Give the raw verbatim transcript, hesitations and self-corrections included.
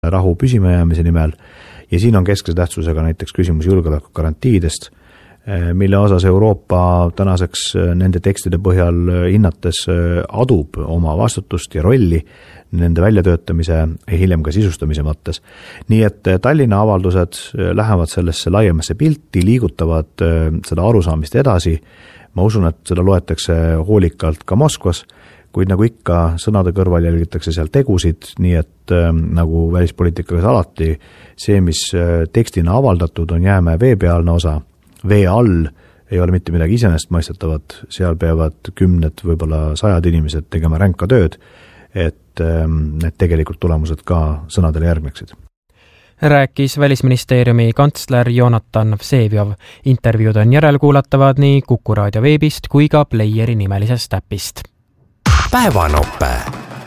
rahu püsimajäämise nimel ja siin on keskse tähtsusega näiteks küsimus julgeolekugarantiidest, mille osas Euroopa tänaseks nende tekstide põhjal hinnates adub oma vastutust ja rolli nende väljatöötamise ja hiljem ka sisustamise mõttes. Nii et Tallinna avaldused lähevad sellesse laiemasse pilti, liigutavad seda arusaamist edasi. Ma usun, et seda loetakse hoolikalt ka Moskvas, kuid nagu ikka sõnade kõrval jälgitakse seal tegusid, nii et nagu välispoliitikaga alati, see, mis tekstina avaldatud on jäämäe veepealne osa, vee all ei ole mitte midagi iseenesestmõistetavat, seal peavad kümned, võib-olla sajad inimesed tegema ränka tööd, et need tegelikult tulemused ka sõnadele järgneksid. Rääkis Välisministeeriumi kantsler Jonatan Vseviov. Intervjuud on järelkuulatavad nii Kuku raadio veebist kui ka Playeri nimelisest äpist. Päevanope.